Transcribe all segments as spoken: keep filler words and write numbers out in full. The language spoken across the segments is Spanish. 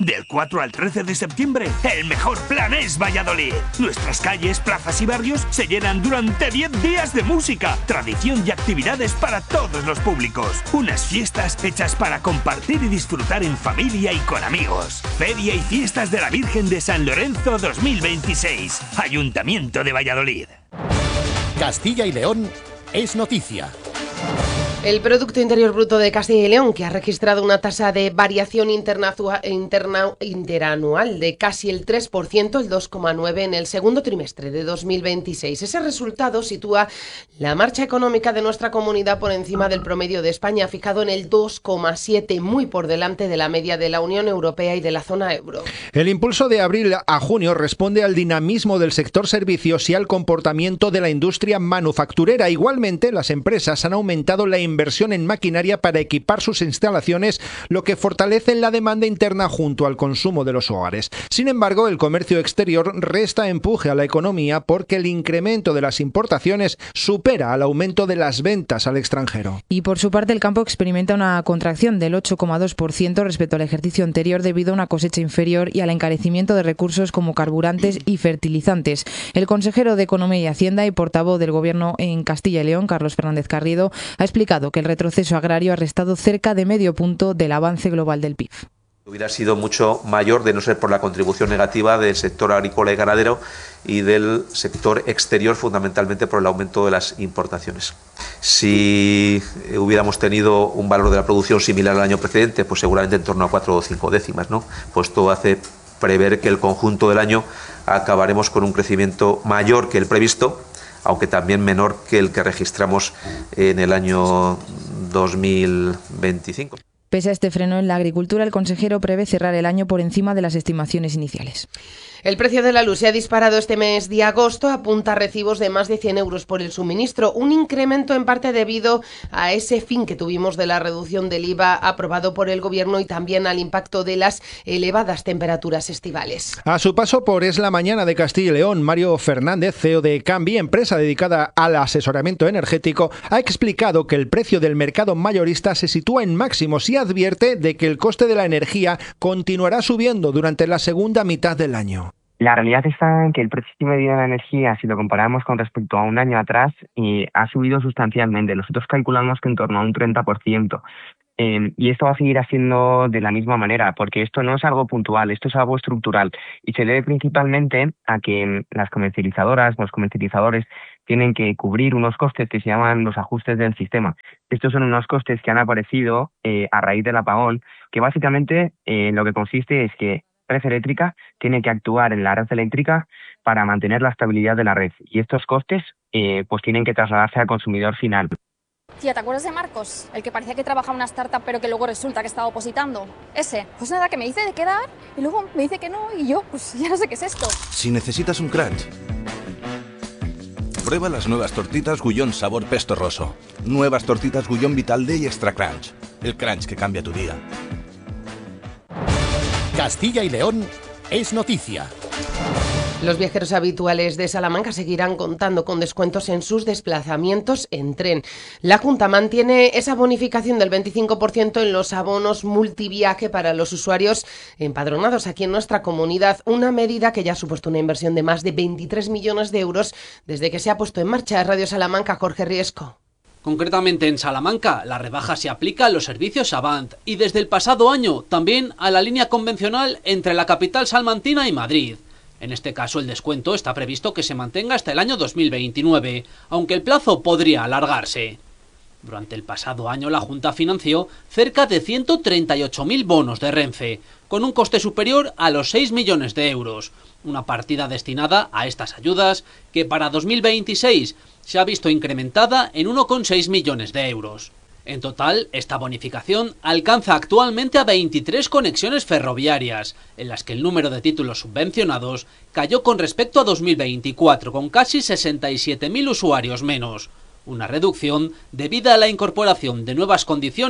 Del cuatro al trece de septiembre, el mejor plan es Valladolid. Nuestras calles, plazas y barrios se llenan durante diez días de música, tradición y actividades para todos los públicos. Unas fiestas hechas para compartir y disfrutar en familia y con amigos. Feria y fiestas de la Virgen de San Lorenzo dos mil veintiséis. Ayuntamiento de Valladolid. Castilla y León es noticia. El Producto Interior Bruto de Castilla y León, que ha registrado una tasa de variación interna, interna, interanual de casi el tres por ciento, el dos coma nueve por ciento en el segundo trimestre de dos mil veintiséis. Ese resultado sitúa la marcha económica de nuestra comunidad por encima del promedio de España, fijado en el dos coma siete, muy por delante de la media de la Unión Europea y de la zona euro. El impulso de abril a junio responde al dinamismo del sector servicios y al comportamiento de la industria manufacturera. Igualmente, las empresas han aumentado la inversión en maquinaria para equipar sus instalaciones, lo que fortalece la demanda interna junto al consumo de los hogares. Sin embargo, el comercio exterior resta empuje a la economía porque el incremento de las importaciones supera al aumento de las ventas al extranjero. Y por su parte, el campo experimenta una contracción del ocho coma dos por ciento respecto al ejercicio anterior debido a una cosecha inferior y al encarecimiento de recursos como carburantes y fertilizantes. El consejero de Economía y Hacienda y portavoz del Gobierno en Castilla y León, Carlos Fernández Carriedo, ha explicado que el retroceso agrario ha restado cerca de medio punto del avance global del P I B. Hubiera sido mucho mayor de no ser por la contribución negativa del sector agrícola y ganadero y del sector exterior, fundamentalmente por el aumento de las importaciones. Si hubiéramos tenido un valor de la producción similar al año precedente, pues seguramente en torno a cuatro o cinco décimas, ¿no? Pues esto hace prever que el conjunto del año acabaremos con un crecimiento mayor que el previsto, aunque también menor que el que registramos en el año dos mil veinticinco. Pese a este freno en la agricultura, el consejero prevé cerrar el año por encima de las estimaciones iniciales. El precio de la luz se ha disparado este mes de agosto, apunta a recibos de más de cien euros por el suministro, un incremento en parte debido a ese fin que tuvimos de la reducción del I V A aprobado por el Gobierno y también al impacto de las elevadas temperaturas estivales. A su paso por Es la Mañana de Castilla y León, Mario Fernández, C E O de Cambi, empresa dedicada al asesoramiento energético, ha explicado que el precio del mercado mayorista se sitúa en máximos y advierte de que el coste de la energía continuará subiendo durante la segunda mitad del año. La realidad está en que el precio medio de la energía, si lo comparamos con respecto a un año atrás, eh, ha subido sustancialmente. Nosotros calculamos que en torno a un treinta por ciento. Eh, y esto va a seguir haciendo de la misma manera, porque esto no es algo puntual, esto es algo estructural. Y se debe principalmente a que las comercializadoras, los comercializadores, tienen que cubrir unos costes que se llaman los ajustes del sistema. Estos son unos costes que han aparecido eh, a raíz del apagón, que básicamente eh, lo que consiste es que la red eléctrica tiene que actuar en la red eléctrica para mantener la estabilidad de la red. Y estos costes eh, pues tienen que trasladarse al consumidor final. Tía, ¿te acuerdas de Marcos? El que parecía que trabajaba en una startup pero que luego resulta que estaba opositando. Ese. Pues nada, que me dice de quedar y luego me dice que no y yo pues ya no sé qué es esto. Si necesitas un crunch, prueba las nuevas tortitas Gullón sabor pesto roso. Nuevas tortitas Gullón Vital Day Extra Crunch. El crunch que cambia tu día. Castilla y León es noticia. Los viajeros habituales de Salamanca seguirán contando con descuentos en sus desplazamientos en tren. La Junta mantiene esa bonificación del veinticinco por ciento en los abonos multiviaje para los usuarios empadronados aquí en nuestra comunidad, una medida que ya ha supuesto una inversión de más de veintitrés millones de euros desde que se ha puesto en marcha. Radio Salamanca, Jorge Riesco. Concretamente en Salamanca, la rebaja se aplica a los servicios Avant y desde el pasado año también a la línea convencional entre la capital salmantina y Madrid. En este caso el descuento está previsto que se mantenga hasta el año dos mil veintinueve, aunque el plazo podría alargarse. Durante el pasado año la Junta financió cerca de ciento treinta y ocho mil bonos de Renfe, con un coste superior a los seis millones de euros, una partida destinada a estas ayudas que para dos mil veintiséis se ha visto incrementada en uno coma seis millones de euros. En total, esta bonificación alcanza actualmente a veintitrés conexiones ferroviarias, en las que el número de títulos subvencionados cayó con respecto a dos mil veinticuatro, con casi sesenta y siete mil usuarios menos. Una reducción debida a la incorporación de nuevas condiciones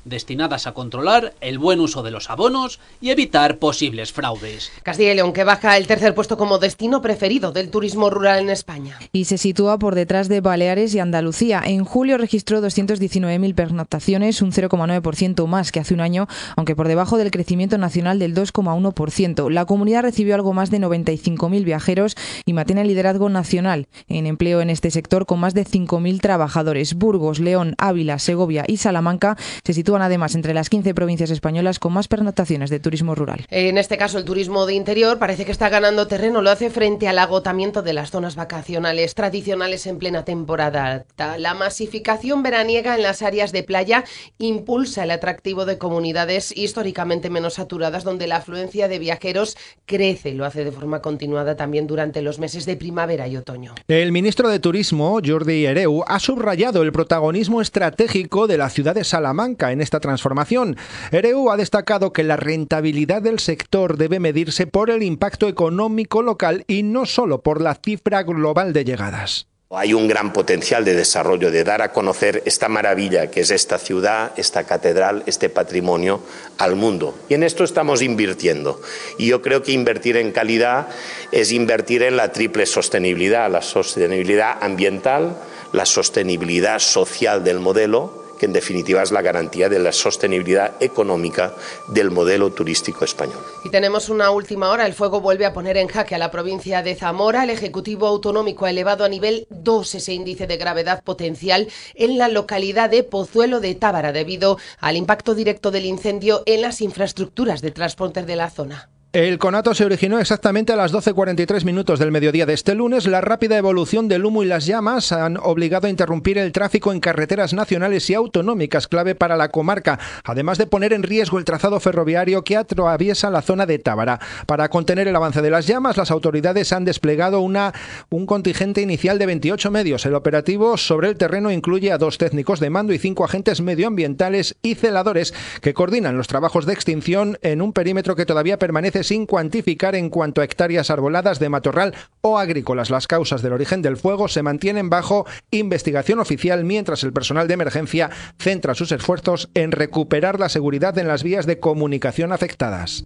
destinadas a controlar el buen uso de los abonos y evitar posibles fraudes. Castilla y León, que baja el tercer puesto como destino preferido del turismo rural en España. Y se sitúa por detrás de Baleares y Andalucía. En julio registró doscientas diecinueve mil pernoctaciones, un cero coma nueve por ciento más que hace un año, aunque por debajo del crecimiento nacional del dos coma uno por ciento. La comunidad recibió algo más de noventa y cinco mil viajeros y mantiene el liderazgo nacional en empleo en este sector con más de cinco mil trabajadores. Burgos, León, Ávila, Segovia y Salamanca se sitúan además entre las quince provincias españolas con más pernoctaciones de turismo rural. En este caso, el turismo de interior parece que está ganando terreno. Lo hace frente al agotamiento de las zonas vacacionales tradicionales en plena temporada alta. La masificación veraniega en las áreas de playa impulsa el atractivo de comunidades históricamente menos saturadas, donde la afluencia de viajeros crece. Lo hace de forma continuada también durante los meses de primavera y otoño. El ministro de Turismo, Jordi Hereu, ha subrayado el protagonismo estratégico de la ciudad de Salamanca en esta transformación. Hereu ha destacado que la rentabilidad del sector debe medirse por el impacto económico local y no solo por la cifra global de llegadas. Hay un gran potencial de desarrollo, de dar a conocer esta maravilla que es esta ciudad, esta catedral, este patrimonio al mundo. Y en esto estamos invirtiendo. Y yo creo que invertir en calidad es invertir en la triple sostenibilidad, la sostenibilidad ambiental, la sostenibilidad social del modelo, que en definitiva es la garantía de la sostenibilidad económica del modelo turístico español. Y tenemos una última hora. El fuego vuelve a poner en jaque a la provincia de Zamora. El Ejecutivo Autonómico ha elevado a nivel dos ese índice de gravedad potencial en la localidad de Pozuelo de Tábara debido al impacto directo del incendio en las infraestructuras de transporte de la zona. El conato se originó exactamente a las doce cuarenta y tres minutos del mediodía de este lunes. La rápida evolución del humo y las llamas han obligado a interrumpir el tráfico en carreteras nacionales y autonómicas clave para la comarca, además de poner en riesgo el trazado ferroviario que atraviesa la zona de Tábara. Para contener el avance de las llamas, las autoridades han desplegado una, un contingente inicial de veintiocho medios. El operativo sobre el terreno incluye a dos técnicos de mando y cinco agentes medioambientales y celadores que coordinan los trabajos de extinción en un perímetro que todavía permanece sin cuantificar en cuanto a hectáreas arboladas de matorral o agrícolas. Las causas del origen del fuego se mantienen bajo investigación oficial, mientras el personal de emergencia centra sus esfuerzos en recuperar la seguridad en las vías de comunicación afectadas.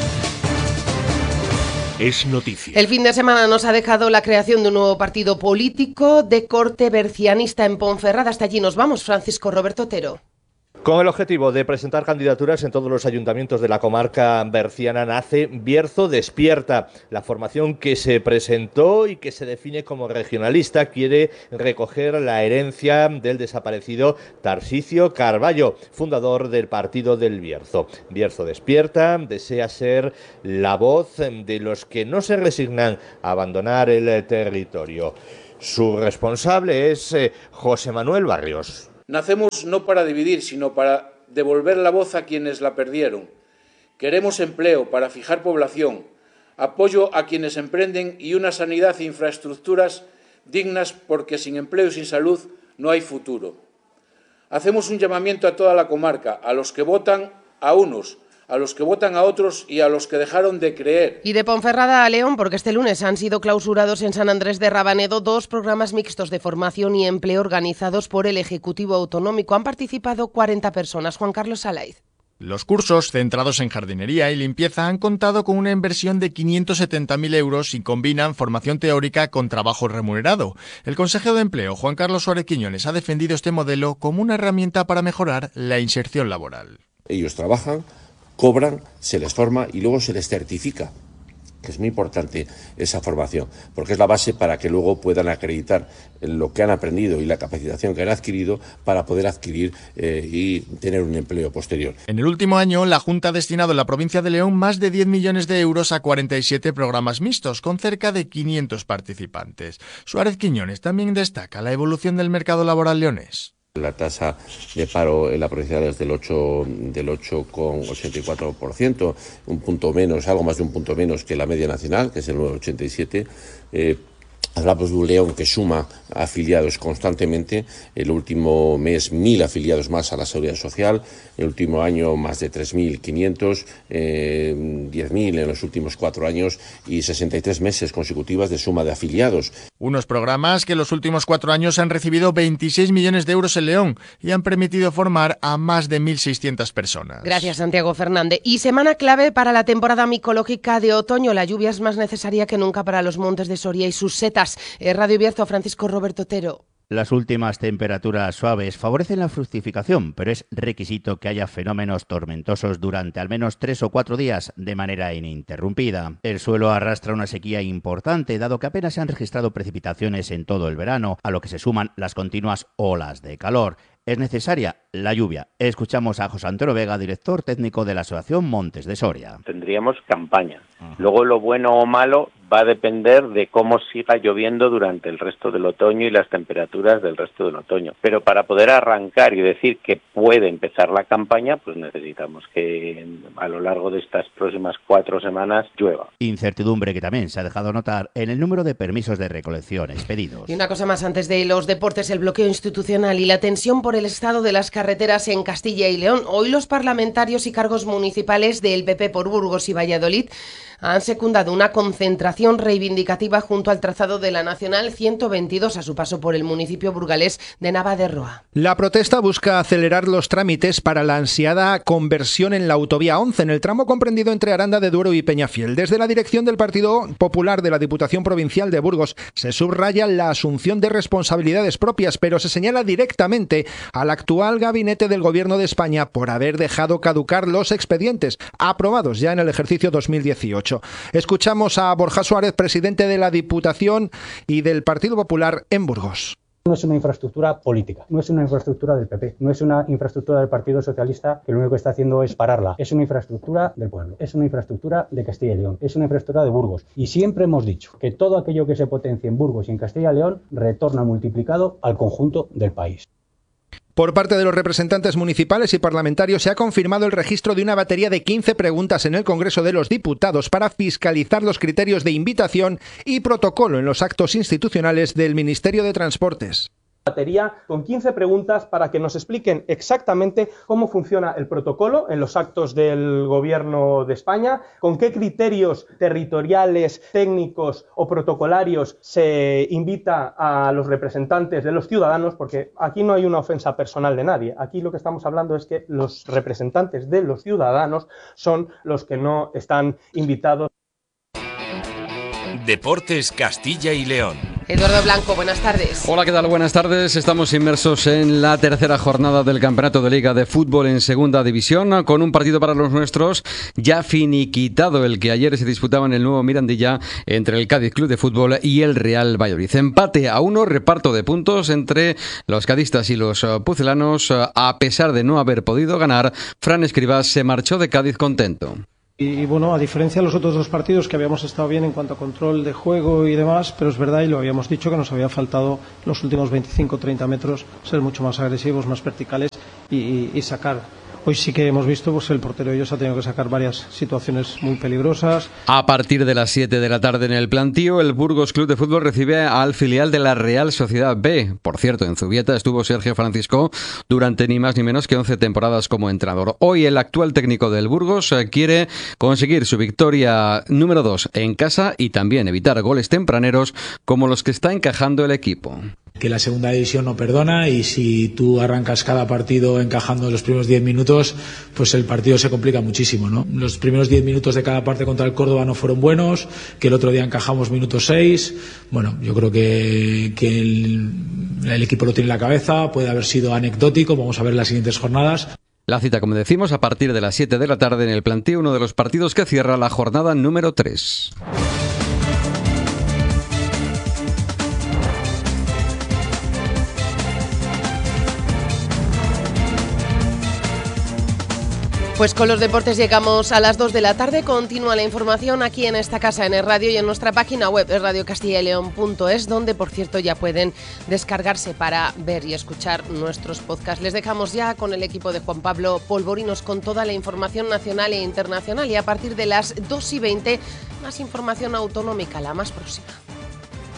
Es noticia. El fin de semana nos ha dejado la creación de un nuevo partido político de corte bercianista en Ponferrada. Hasta allí nos vamos, Francisco Roberto Otero. Con el objetivo de presentar candidaturas en todos los ayuntamientos de la comarca berciana nace Bierzo Despierta. La formación que se presentó y que se define como regionalista quiere recoger la herencia del desaparecido Tarsicio Carballo, fundador del partido del Bierzo. Bierzo Despierta desea ser la voz de los que no se resignan a abandonar el territorio. Su responsable es eh, José Manuel Barrios. Nacemos no para dividir, sino para devolver la voz a quienes la perdieron. Queremos empleo para fijar población, apoyo a quienes emprenden y una sanidad e infraestructuras dignas, porque sin empleo y sin salud no hay futuro. Hacemos un llamamiento a toda la comarca, a los que votan a unos, a los que votan a otros y a los que dejaron de creer. Y de Ponferrada a León, porque este lunes han sido clausurados en San Andrés de Rabanedo dos programas mixtos de formación y empleo organizados por el Ejecutivo Autonómico. Han participado cuarenta personas. Juan Carlos Salaiz. Los cursos, centrados en jardinería y limpieza, han contado con una inversión de quinientos setenta mil euros y combinan formación teórica con trabajo remunerado. El consejero de Empleo, Juan Carlos Suárez Quiñones, ha defendido este modelo como una herramienta para mejorar la inserción laboral. Ellos trabajan, cobran, se les forma y luego se les certifica, que es muy importante esa formación, porque es la base para que luego puedan acreditar lo que han aprendido y la capacitación que han adquirido para poder adquirir eh, y tener un empleo posterior. En el último año, la Junta ha destinado en la provincia de León más de diez millones de euros a cuarenta y siete programas mixtos, con cerca de quinientos participantes. Suárez Quiñones también destaca la evolución del mercado laboral leonés. La tasa de paro en la provincia es del ocho coma ochenta y cuatro por ciento, un punto menos, algo más de un punto menos que la media nacional, que es el nueve coma ochenta y siete por ciento. Eh, Hablamos de un León que suma afiliados constantemente, el último mes mil afiliados más a la Seguridad Social, el último año más de tres mil quinientos, eh, diez mil en los últimos cuatro años y sesenta y tres meses consecutivas de suma de afiliados. Unos programas que en los últimos cuatro años han recibido veintiséis millones de euros en León y han permitido formar a más de mil seiscientas personas. Gracias, Santiago Fernández. Y semana clave para la temporada micológica de otoño. La lluvia es más necesaria que nunca para los montes de Soria y sus setas. Radio Bierzo, Francisco Roberto Otero. Las últimas temperaturas suaves favorecen la fructificación, pero es requisito que haya fenómenos tormentosos durante al menos tres o cuatro días de manera ininterrumpida. El suelo arrastra una sequía importante, dado que apenas se han registrado precipitaciones en todo el verano, a lo que se suman las continuas olas de calor. Es necesaria la lluvia. Escuchamos a José Antonio Vega, director técnico de la Asociación Montes de Soria. Tendríamos campaña. Ajá. Luego lo bueno o malo va a depender de cómo siga lloviendo durante el resto del otoño y las temperaturas del resto del otoño. Pero para poder arrancar y decir que puede empezar la campaña, pues necesitamos que a lo largo de estas próximas cuatro semanas llueva. Incertidumbre que también se ha dejado notar en el número de permisos de recolección expedidos. Y una cosa más antes de los deportes, el bloqueo institucional y la tensión por el estado de las carreteras en Castilla y León. Hoy los parlamentarios y cargos municipales del P P por Burgos y Valladolid han secundado una concentración reivindicativa junto al trazado de la Nacional ciento veintidós a su paso por el municipio burgalés de Navaderroa. La protesta busca acelerar los trámites para la ansiada conversión en la autovía once, en el tramo comprendido entre Aranda de Duero y Peñafiel. Desde la dirección del Partido Popular de la Diputación Provincial de Burgos se subraya la asunción de responsabilidades propias, pero se señala directamente al actual gabinete del Gobierno de España por haber dejado caducar los expedientes aprobados ya en el ejercicio dos mil dieciocho. Escuchamos a Borja Suárez, presidente de la Diputación y del Partido Popular en Burgos. No es una infraestructura política, no es una infraestructura del P P, no es una infraestructura del Partido Socialista que lo único que está haciendo es pararla. Es una infraestructura del pueblo, es una infraestructura de Castilla y León, es una infraestructura de Burgos. Y siempre hemos dicho que todo aquello que se potencie en Burgos y en Castilla y León retorna multiplicado al conjunto del país. Por parte de los representantes municipales y parlamentarios se ha confirmado el registro de una batería de quince preguntas en el Congreso de los Diputados para fiscalizar los criterios de invitación y protocolo en los actos institucionales del Ministerio de Transportes. Batería con quince preguntas para que nos expliquen exactamente cómo funciona el protocolo en los actos del Gobierno de España, con qué criterios territoriales, técnicos o protocolarios se invita a los representantes de los ciudadanos, porque aquí no hay una ofensa personal de nadie. Aquí lo que estamos hablando es que los representantes de los ciudadanos son los que no están invitados. Deportes Castilla y León. Eduardo Blanco, buenas tardes. Hola, ¿qué tal? Buenas tardes. Estamos inmersos en la tercera jornada del Campeonato de Liga de Fútbol en Segunda División, con un partido para los nuestros ya finiquitado, el que ayer se disputaba en el nuevo Mirandilla entre el Cádiz Club de Fútbol y el Real Valladolid. Empate a uno, reparto de puntos entre los cadistas y los pucelanos. A pesar de no haber podido ganar, Fran Escribas se marchó de Cádiz contento. Y bueno, a diferencia de los otros dos partidos que habíamos estado bien en cuanto a control de juego y demás, pero es verdad, y lo habíamos dicho, que nos había faltado los últimos veinticinco o treinta metros ser mucho más agresivos, más verticales y, y, y sacar. Hoy sí que hemos visto, pues el portero de ellos ha tenido que sacar varias situaciones muy peligrosas. A partir de las siete de la tarde en el Plantío, el Burgos Club de Fútbol recibe al filial de la Real Sociedad B. Por cierto, en Zubieta estuvo Sergio Francisco durante ni más ni menos que once temporadas como entrenador. Hoy el actual técnico del Burgos quiere conseguir su victoria número dos en casa y también evitar goles tempraneros como los que está encajando el equipo. Que la segunda división no perdona, y si tú arrancas cada partido encajando los primeros diez minutos, pues el partido se complica muchísimo, ¿no? Los primeros diez minutos de cada parte contra el Córdoba no fueron buenos, que el otro día encajamos minutos seis. Bueno, yo creo que, que el, el equipo lo tiene en la cabeza, puede haber sido anecdótico, vamos a ver las siguientes jornadas. La cita, como decimos, a partir de las siete de la tarde en el Plantío, uno de los partidos que cierra la jornada número tres. Pues con los deportes llegamos a las dos de la tarde. Continúa la información aquí en esta casa, en el radio y en nuestra página web, radio castilla y león punto es, donde, por cierto, ya pueden descargarse para ver y escuchar nuestros podcasts. Les dejamos ya con el equipo de Juan Pablo Polvorinos con toda la información nacional e internacional, y a partir de las dos y veinte, más información autonómica, la más próxima.